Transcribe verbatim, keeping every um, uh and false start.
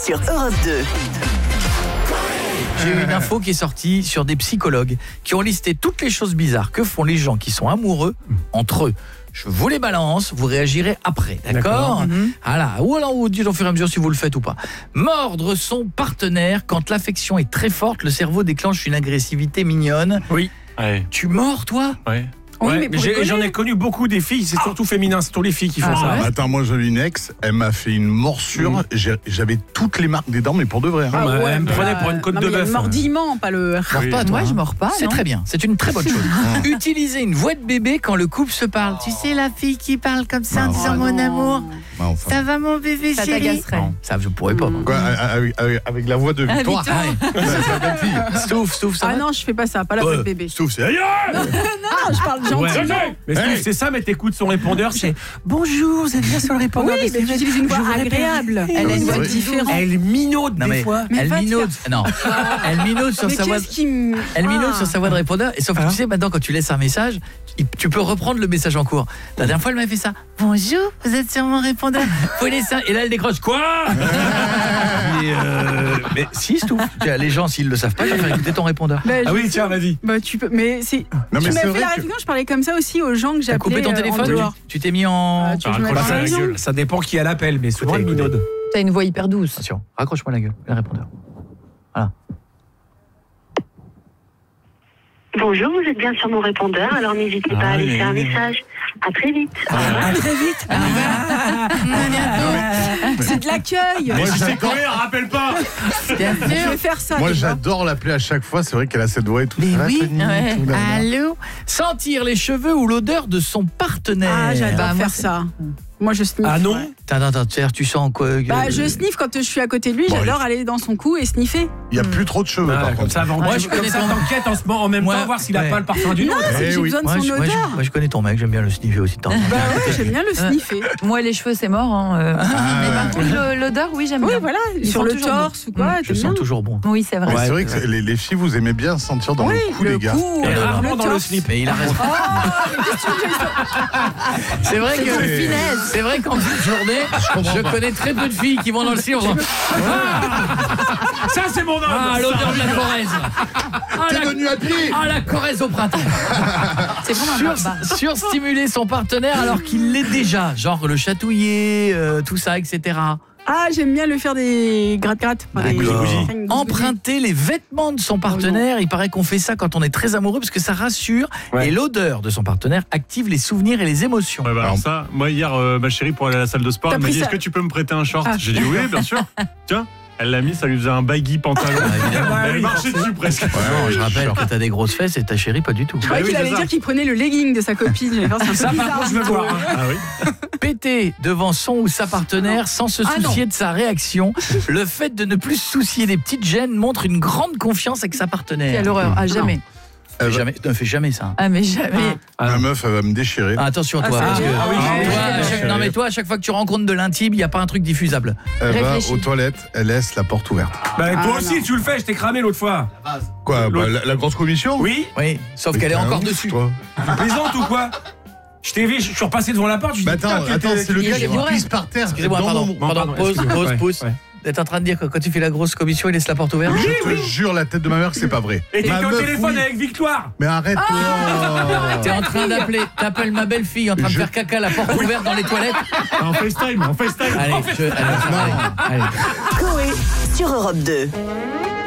sur Europe deux. J'ai eu une info qui est sortie sur des psychologues qui ont listé toutes les choses bizarres que font les gens qui sont amoureux entre eux. Je vous les balance, vous réagirez après, d'accord, d'accord. Mm-hmm. Voilà. Ou alors vous dites au fur et à mesure si vous le faites ou pas. Mordre son partenaire quand l'affection est très forte, le cerveau déclenche une agressivité mignonne. Oui. Ouais. Tu mords, toi ? Ouais. Oui, ouais, mais mais j'ai, j'en ai connu beaucoup des filles, c'est surtout féminin, c'est tous les filles qui font Ah, ça. ouais. Attends, moi j'avais une ex, elle m'a fait une morsure, mmh. j'ai, j'avais toutes les marques des dents, mais pour de vrai. Hein. Ah, ouais, elle me prenait bah, pour une côte non, de mais bœuf. Le mordillement, pas le. Mords oui. pas, toi, Moi, hein. je mords pas. C'est non. très bien, c'est une très bonne chose. Utiliser une voix de bébé quand le couple se parle. Tu sais, la fille qui parle comme ça en Non. disant Oh, mon non. amour. Bah, enfin. Ça va mon bébé Ça chéri. t'agacerait. Non, ça je pourrais pas. Moi. Quoi, avec, avec, avec la voix de Ah, Victoire. Victoire. Ah, ouais. C'est la belle fille. Stouf, stouf, ça Ah va. non, je fais pas ça, pas la voix de bébé. Sauf c'est aïe. Non, je parle gentiment. Mais Hey. c'est ça, mais t'écoutes son répondeur, c'est bonjour, vous êtes bien sur le répondeur. Oui, mais tu utilises une voix agréable. Elle a une voix Oui. différente. Elle minaude Non, des mais fois. Mais elle va te minaude. Non, elle minaude sur Mais sa voix. qu'est-ce qui me. Elle minaude Ah. sur sa voix de répondeur. Et sauf que Hein tu sais, maintenant, quand tu laisses un message, il- tu peux reprendre le message en cours. La dernière fois, elle m'a fait ça. Bonjour, vous êtes sur mon répondeur. Faut laisser un- Et là, elle décroche. Quoi Et euh, Mais si, c'est tout. Les gens, s'ils le savent pas, ils vont faire écouter ton répondeur. Bah, Ah je oui, sais. tiens, vas-y. Bah, tu peux. Mais c'est. Non, Tu mais m'as c'est fait vrai la que- réflexion, je parlais comme ça aussi aux gens que T'as j'appelais. coupé ton euh, en téléphone dehors. tu, tu t'es mis en. Ah, tu veux que je mette Raccroche un la raison gueule. Ça dépend qui a l'appel, mais souvent elle Écoutez, minaude. T'as une voix hyper douce. Attention, raccroche-moi la gueule, le répondeur. Voilà. Bonjour, vous êtes bien sur mon répondeur, alors n'hésitez pas Ah, à laisser mais- un message. À très vite. À très vite. C'est de l'accueil. Moi, Si c'est j'adore, coréen, rappelle pas. Bien Je vais faire ça. moi tu vois. j'adore l'appeler à chaque fois, c'est vrai qu'elle a cette voix et tout. Mais Ça va, oui, Tony, ouais. tout, là, là. Allô. Sentir les cheveux ou l'odeur de son partenaire. Ah, j'adore Bah, moi, faire c'est- ça. Moi, je sniffe. Ah non. Attends, attends, attends, tu sens quoi euh, Bah, je sniffe quand je suis à côté de lui. Bon, J'adore aller dans son cou et sniffer. Il n'y a plus trop de cheveux, Ah, par comme contre. ça, avant, Moi, moi, je je connais comme ça, ton- t'enquêtes en, ce moment, en même Moi, temps, voir s'il a ouais. pas le parfum du nom. Non, c'est Eh que j'ai oui. besoin de Moi, son je, moi, je- odeur. moi, je connais ton mec, j'aime bien le sniffer aussi de temps en temps. Bah ouais, j'aime bien le sniffer. Moi, les cheveux, c'est mort. Hein. euh. Mais par contre, le- l'odeur, oui, j'aime Oui, bien. voilà, Ils sur sont le toujours torse ou quoi, Je t'aimes bien. sens toujours bon. Oui, c'est vrai. Mais Ouais, c'est vrai ouais. que les, les filles, vous aimez bien sentir dans Oui, le cou, le les gars. cou, Et le- rarement le dans le torse. slip. Mais il a raison. C'est vrai que c'est vrai qu'en fin de journée, je connais très peu de filles qui vont dans le slip. en disant, Ça, c'est mon homme. Ah, l'odeur de la Corrèze. Ah, T'es la, venu à pied. ah, la Corrèze au printemps. C'est vraiment Sur, un barbare. surstimuler son partenaire alors qu'il l'est déjà, genre le chatouiller, euh, tout ça, et cetera. Ah, j'aime bien le faire des gratte-gratte. Enfin, des- D'accord. des- des- Emprunter les vêtements de son partenaire, il paraît qu'on fait ça quand on est très amoureux parce que ça rassure Ouais. et l'odeur de son partenaire active les souvenirs et les émotions. Ouais, bah alors Alors- ça, moi hier, euh, ma chérie pour aller à la salle de sport, T'as elle m'a pris dit ça- est-ce que tu peux me prêter un short Ah. J'ai dit oui, bien sûr. Tiens, elle l'a mis, ça lui faisait un baggy pantalon. évidemment. Elle marchait dessus presque. Ouais, non, je rappelle que t'as des grosses fesses et ta chérie pas du tout. Je croyais oui, qu'il c'est allait ça. dire qu'il prenait le legging de sa copine. J'allais faire, c'est un peu Ça, bizarre, par contre, je veux du tout. voir. hein. Ah oui. Péter devant son ou sa partenaire sans se Ah, soucier de sa réaction. Le fait de ne plus se soucier des petites gênes montre une grande confiance avec sa partenaire. Quelle horreur. Ah, jamais. Elle va- Jamais, ne fais jamais ça. Ah, mais jamais. Ma meuf, elle va me déchirer. Ah, attention Ah, toi. ça parce que- va. Ah oui, toi, j'ai- à j'ai- chaque- non mais toi, à chaque fois que tu rencontres de l'intime, il n'y a pas un truc diffusable. Elle va Réfléchis. aux toilettes, elle laisse la porte ouverte. Bah, Ah, toi aussi, non. tu le fais, je t'ai cramé l'autre fois. Quoi, bah, L'autre- la, la grosse commission Oui. Oui, sauf Mais qu'elle est t'es un encore ouf, dessus. toi. Tu plaisantes ou quoi? Je t'ai vu, je suis repassé devant la porte, je dis Bah attends, putain, attends, t'es- c'est le t'es- gars qui Excusez-moi. pisse par terre. Excusez-moi, dans pardon, mon- pardon, pardon, pause, excusez-moi. pause, Ouais, pause. ouais. T'es en train de dire que quand tu fais la grosse commission, il laisse la porte ouverte? Je te jure, la tête de ma mère que c'est pas vrai. Et t'es Ma au meuf, téléphone oui. avec Victoire. Mais arrête, toi. T'es en train d'appeler, t'appelles ma belle-fille en train de Je- faire caca, la porte ouverte dans les toilettes. En FaceTime, en FaceTime. Allez, je, allez, allez, allez. Coé sur Europe deux.